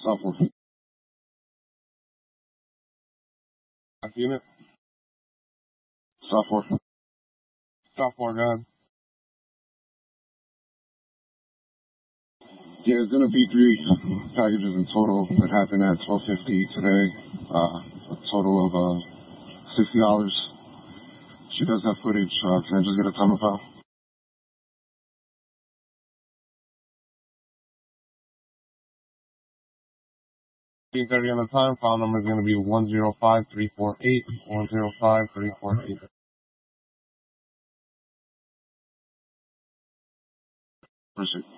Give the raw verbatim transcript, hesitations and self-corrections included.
Stop four. I've seen it. Stop four. Stop four, go ahead. Yeah, there's gonna be three packages in total that happened at twelve fifty today. Uh, a total of uh sixty dollars. She does have footage. Uh, can I just get a timer file? fifteen thirty on the time. File number is going to be one zero five three four eight. one zero five three four eight. Proceed.